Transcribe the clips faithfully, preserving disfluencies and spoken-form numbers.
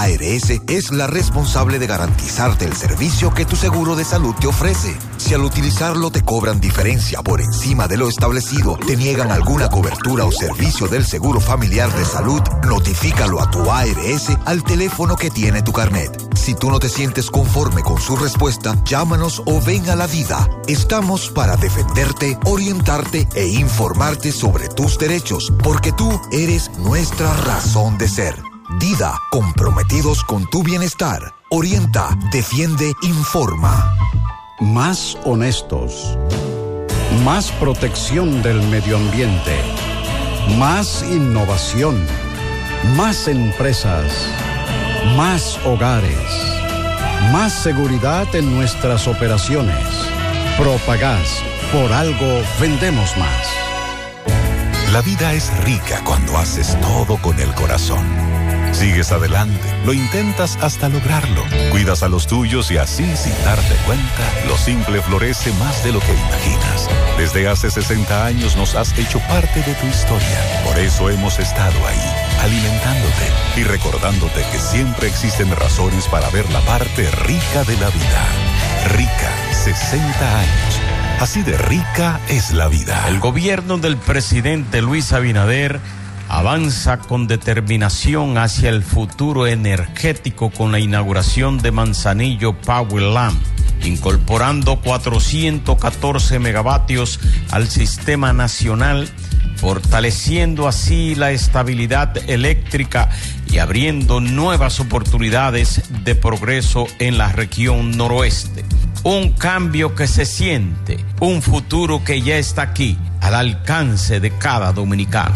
A R S es la responsable de garantizarte el servicio que tu seguro de salud te ofrece. Si al utilizarlo te cobran diferencia por encima de lo establecido, te niegan alguna cobertura o servicio del Seguro Familiar de Salud, notifícalo a tu A R S al teléfono que tiene tu carnet. Si tú no te sientes conforme con su respuesta, llámanos o ven a la Dida. Estamos para defenderte, orientarte e informarte sobre tus derechos, porque tú eres nuestra razón de ser. Dida, comprometidos con tu bienestar. Orienta, defiende, informa. Más honestos. Más protección del medio ambiente. Más innovación. Más empresas. Más hogares. Más seguridad en nuestras operaciones. Propagás. Por algo vendemos más. La vida es rica cuando haces todo con el corazón. Sigues adelante, lo intentas hasta lograrlo. Cuidas a los tuyos y así, sin darte cuenta, lo simple florece más de lo que imaginas. Desde hace sesenta años nos has hecho parte de tu historia. Por eso hemos estado ahí, alimentándote y recordándote que siempre existen razones para ver la parte rica de la vida. Rica, sesenta años. Así de rica es la vida. El gobierno del presidente Luis Abinader avanza con determinación hacia el futuro energético con la inauguración de Manzanillo Powerland, incorporando cuatrocientos catorce megavatios al sistema nacional, fortaleciendo así la estabilidad eléctrica y abriendo nuevas oportunidades de progreso en la región noroeste. Un cambio que se siente, un futuro que ya está aquí, al alcance de cada dominicano.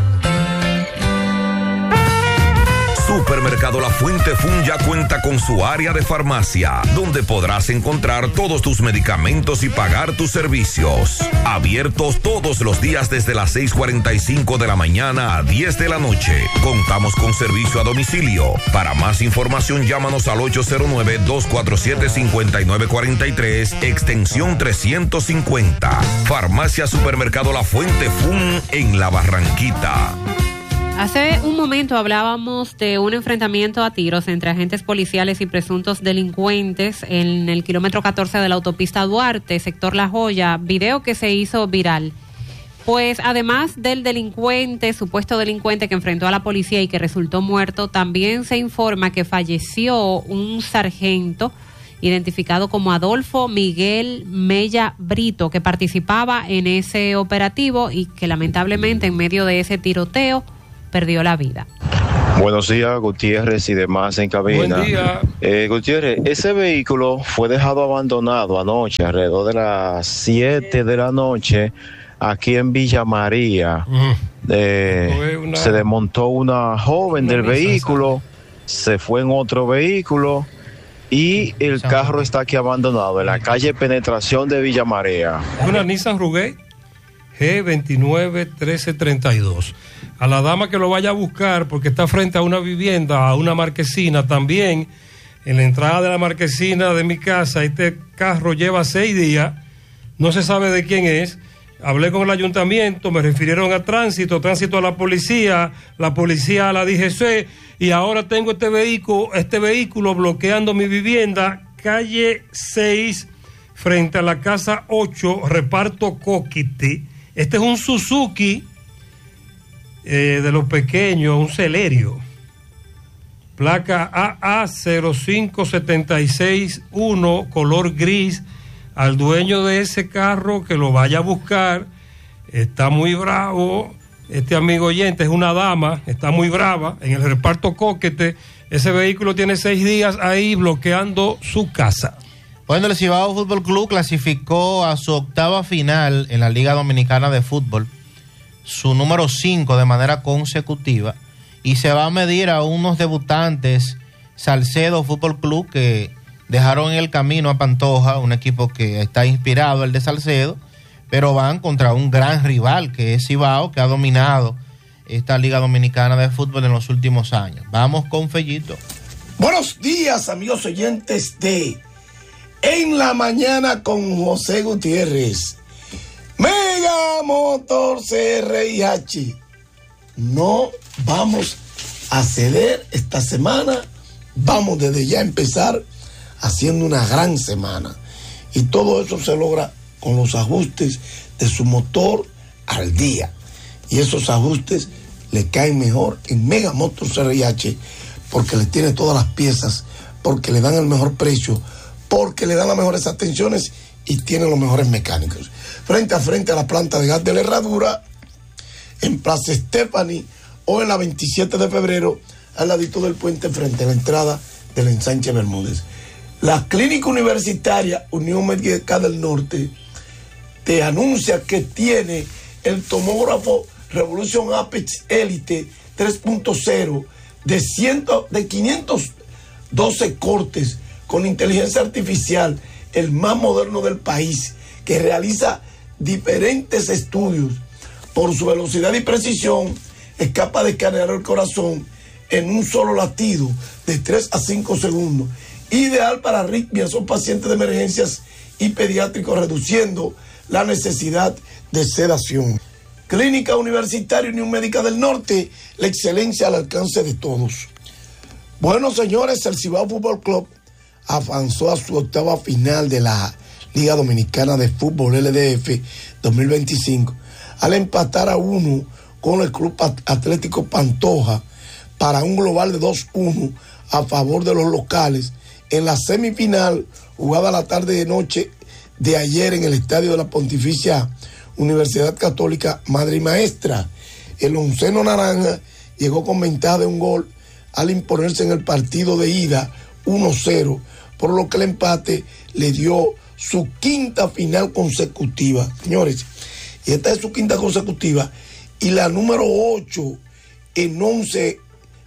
Supermercado La Fuente Fun ya cuenta con su área de farmacia, donde podrás encontrar todos tus medicamentos y pagar tus servicios. Abiertos todos los días desde las seis cuarenta y cinco de la mañana a diez de la noche. Contamos con servicio a domicilio. Para más información, llámanos al ocho cero nueve, dos cuatro siete, cinco nueve cuatro tres, extensión trescientos cincuenta. Farmacia Supermercado La Fuente Fun en La Barranquita. Hace un momento hablábamos de un enfrentamiento a tiros entre agentes policiales y presuntos delincuentes en el kilómetro catorce de la autopista Duarte, sector La Joya, video que se hizo viral. Pues además del delincuente, supuesto delincuente que enfrentó a la policía y que resultó muerto, también se informa que falleció un sargento identificado como Adolfo Miguel Mella Brito, que participaba en ese operativo y que lamentablemente en medio de ese tiroteo perdió la vida. Buenos días, Gutiérrez y demás en cabina. Buen día. Eh, Gutiérrez, ese vehículo fue dejado abandonado anoche, alrededor de las siete de la noche, aquí en Villa María. Mm. Eh, una... Se desmontó una joven una del vehículo, se fue en otro vehículo y el Nissan carro está aquí abandonado en la calle Penetración de Villa María. Una Nissan Ruguey G veintinueve trece treinta y dos. A la dama que lo vaya a buscar, porque está frente a una vivienda, a una marquesina, también en la entrada de la marquesina de mi casa, este carro lleva seis días, no se sabe de quién es. Hablé con el ayuntamiento, me refirieron a tránsito, tránsito a la policía, la policía a la D G C, y ahora tengo este vehículo, este vehículo bloqueando mi vivienda, calle seis, frente a la casa ocho, reparto Coquiti. Este es un Suzuki eh, de los pequeños, un Celerio. Placa A A cero cinco siete seis uno, color gris. Al dueño de ese carro que lo vaya a buscar, está muy bravo. Este amigo oyente es una dama, está muy brava. En el reparto Coquete, ese vehículo tiene seis días ahí bloqueando su casa. Bueno, el Cibao Fútbol Club clasificó a su octava final en la Liga Dominicana de Fútbol, su número cinco de manera consecutiva, y se va a medir a unos debutantes, Salcedo Fútbol Club, que dejaron en el camino a Pantoja, un equipo que está inspirado, el de Salcedo, pero van contra un gran rival que es Cibao, que ha dominado esta Liga Dominicana de Fútbol en los últimos años. Vamos con Fellito. Buenos días, amigos oyentes de En la Mañana con José Gutiérrez. Mega Motor C R I H. No vamos a ceder esta semana vamos desde ya a empezar haciendo una gran semana. Y todo eso se logra con los ajustes de su motor al día. Y esos ajustes le caen mejor en Mega Motors R H porque le tiene todas las piezas, porque le dan el mejor precio, porque le dan las mejores atenciones y tiene los mejores mecánicos. Frente a frente a la planta de gas de la Herradura, en Plaza Stephanie o en la veintisiete de febrero, al ladito del puente frente a la entrada del ensanche Bermúdez. La Clínica Universitaria Unión Médica del Norte te anuncia que tiene el tomógrafo Revolution Apex Elite tres punto cero de, de quinientos doce cortes con inteligencia artificial, el más moderno del país, que realiza diferentes estudios. Por su velocidad y precisión, es capaz de escanear el corazón en un solo latido de tres a cinco segundos. Ideal para arritmias o pacientes de emergencias y pediátricos, reduciendo la necesidad de sedación. Clínica Universitaria Unión Médica del Norte, la excelencia al alcance de todos. Bueno, señores, el Cibao Fútbol Club avanzó a su octava final de la Liga Dominicana de Fútbol L D F dos mil veinticinco al empatar a uno con el Club Atlético Pantoja para un global de dos uno a favor de los locales en la semifinal jugada la tarde de noche de ayer en el estadio de la Pontificia Universidad Católica Madre y Maestra. El onceno naranja llegó con ventaja de un gol al imponerse en el partido de ida uno cero, por lo que el empate le dio su quinta final consecutiva, señores, y esta es su quinta consecutiva y la número ocho en once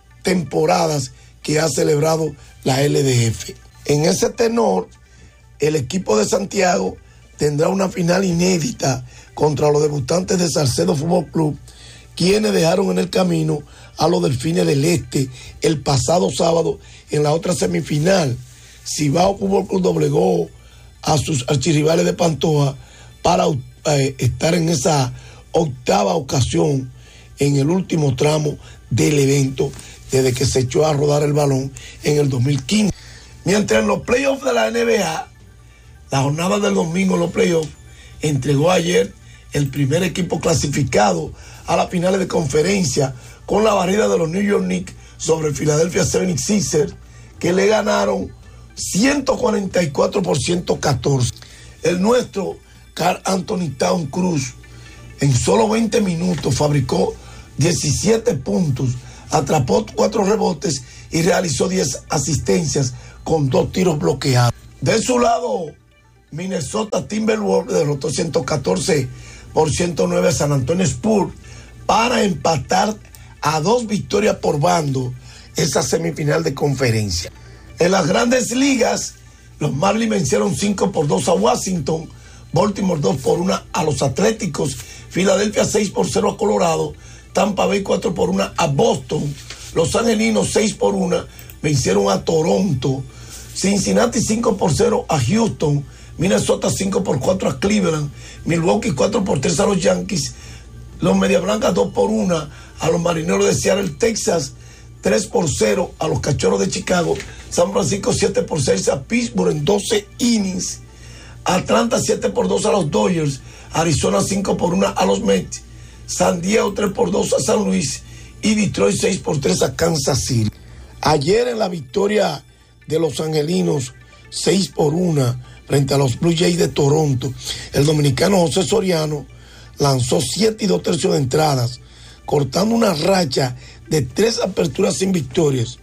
temporadas que ha celebrado la L D F. En ese tenor, el equipo de Santiago tendrá una final inédita contra los debutantes de Salcedo Fútbol Club, quienes dejaron en el camino a los Delfines del Este el pasado sábado en la otra semifinal. Cibao Fútbol Club doblegó a sus archirrivales de Pantoja para eh, estar en esa octava ocasión en el último tramo del evento desde que se echó a rodar el balón en el dos mil quince. Mientras en los playoffs de la N B A, la jornada del domingo en los playoffs, entregó ayer el primer equipo clasificado a las finales de conferencia con la barrida de los New York Knicks sobre el Philadelphia setenta y seis ers, que le ganaron ciento cuarenta y cuatro por ciento catorce. El nuestro, Karl Anthony Towns Cruz, en solo veinte minutos fabricó diecisiete puntos, atrapó cuatro rebotes y realizó diez asistencias con dos tiros bloqueados. De su lado, Minnesota Timberwolves derrotó ciento catorce por ciento nueve a San Antonio Spurs para empatar a dos victorias por bando esa semifinal de conferencia. En las grandes ligas, los Marlins vencieron cinco por dos a Washington, Baltimore dos por uno a los Atléticos, Filadelfia seis por cero a Colorado, Tampa Bay cuatro por uno a Boston, Los Angelinos seis por uno vencieron a Toronto, Cincinnati cinco por cero a Houston, Minnesota cinco por cuatro a Cleveland, Milwaukee cuatro por tres a los Yankees, los Medias Blancas dos por uno a los Marineros de Seattle, Texas tres por cero a los Cachorros de Chicago, San Francisco siete por seis a Pittsburgh en doce innings, Atlanta siete por dos a los Dodgers, Arizona cinco por uno a los Mets, San Diego tres por dos a San Luis y Detroit seis por tres a Kansas City. Ayer en la victoria de los Angelinos seis por uno frente a los Blue Jays de Toronto, el dominicano José Soriano lanzó siete y dos tercios de entradas, cortando una racha de tres aperturas sin victorias.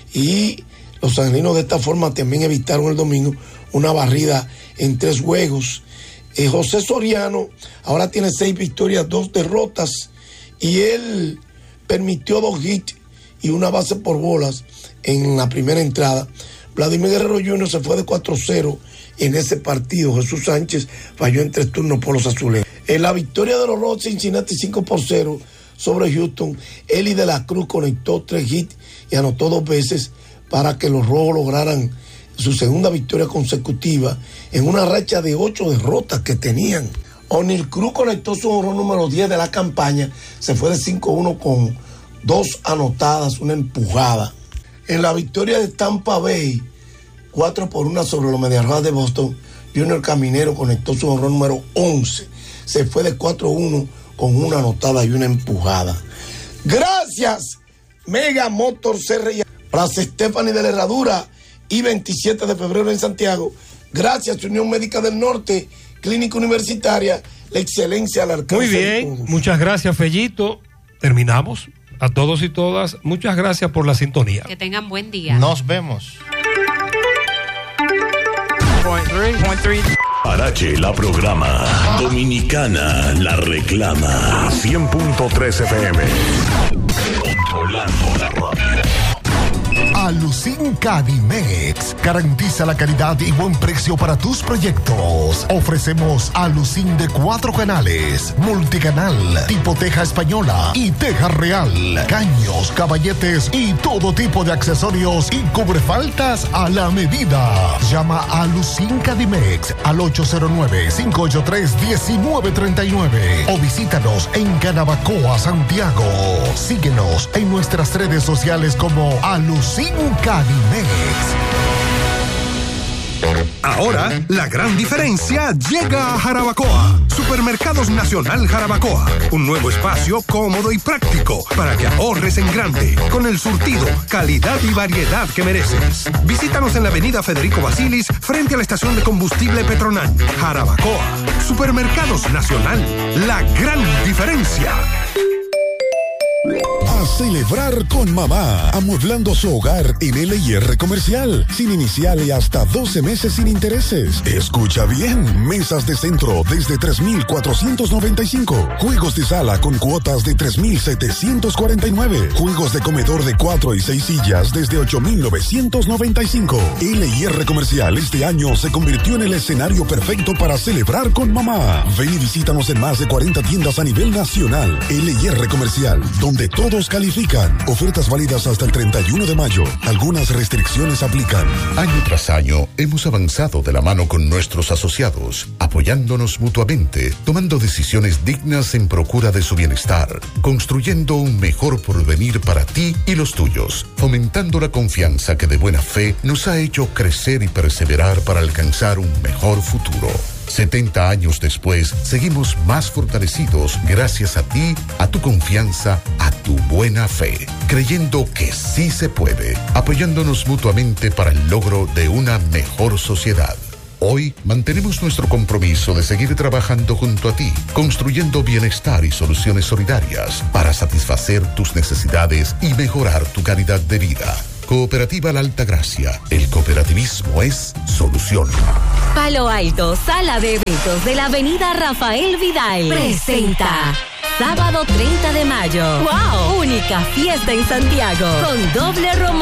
Y los angelinos de esta forma también evitaron el domingo una barrida en tres juegos. Eh, José Soriano ahora tiene seis victorias, dos derrotas, y él permitió dos hits y una base por bolas en la primera entrada. Vladimir Guerrero junior se fue de cuatro cero en ese partido. Jesús Sánchez falló en tres turnos por los azules. En la victoria de los Rojos Cincinnati cinco por cero sobre Houston, Eli de la Cruz conectó tres hits y anotó dos veces para que los Rojos lograran su segunda victoria consecutiva en una racha de ocho derrotas que tenían. O'Neal Cruz conectó su honrón número diez de la campaña, se fue de cinco uno con dos anotadas, una empujada. En la victoria de Tampa Bay, cuatro por uno sobre los Medias Rojas de Boston, Junior Caminero conectó su honrón número once. Se fue de cuatro a uno con una anotada y una empujada. Gracias, Mega Motor C R I, Plaza Stephanie de la Herradura y veintisiete de febrero en Santiago. Gracias, Unión Médica del Norte, Clínica Universitaria, la excelencia al alcance. Muy bien, muchas gracias, Fellito. Terminamos. A todos y todas, muchas gracias por la sintonía. Que tengan buen día. Nos vemos. Parache la programa. Dominicana la reclama. cien punto tres F M. Controlando la radio. Alucin Cadimex garantiza la calidad y buen precio para tus proyectos. Ofrecemos Alucin de cuatro canales, multicanal, tipo teja española y teja real, caños, caballetes y todo tipo de accesorios y cubrefaltas a la medida. Llama a Alucin Cadimex al ocho cero nueve, cinco ocho tres, uno nueve tres nueve o visítanos en Canabacoa, Santiago. Síguenos en nuestras redes sociales como Alucin Cadimex. Ahora, la gran diferencia llega a Jarabacoa. Supermercados Nacional Jarabacoa. Un nuevo espacio cómodo y práctico para que ahorres en grande, con el surtido, calidad y variedad que mereces. Visítanos en la avenida Federico Basilis, frente a la estación de combustible Petronal. Jarabacoa. Supermercados Nacional. La gran diferencia. A celebrar con mamá, amueblando su hogar en L I R Comercial, sin inicial y hasta doce meses sin intereses. Escucha bien, mesas de centro desde tres mil cuatrocientos noventa y cinco, juegos de sala con cuotas de tres mil setecientos cuarenta y nueve, juegos de comedor de cuatro y seis sillas desde ocho mil novecientos noventa y cinco. L I R Comercial este año se convirtió en el escenario perfecto para celebrar con mamá. Ven y visítanos en más de cuarenta tiendas a nivel nacional. L I R Comercial, donde todos califican. Ofertas válidas hasta el treinta y uno de mayo. Algunas restricciones aplican. Año tras año hemos avanzado de la mano con nuestros asociados, apoyándonos mutuamente, tomando decisiones dignas en procura de su bienestar, construyendo un mejor porvenir para ti y los tuyos, fomentando la confianza que de buena fe nos ha hecho crecer y perseverar para alcanzar un mejor futuro. setenta años después, seguimos más fortalecidos gracias a ti, a tu confianza, a tu buena fe, creyendo que sí se puede, apoyándonos mutuamente para el logro de una mejor sociedad. Hoy mantenemos nuestro compromiso de seguir trabajando junto a ti, construyendo bienestar y soluciones solidarias para satisfacer tus necesidades y mejorar tu calidad de vida. Cooperativa La Altagracia. El cooperativismo es solución. Palo Alto, sala de eventos de la avenida Rafael Vidal, presenta sábado treinta de mayo. ¡Wow! Única fiesta en Santiago con doble romántico.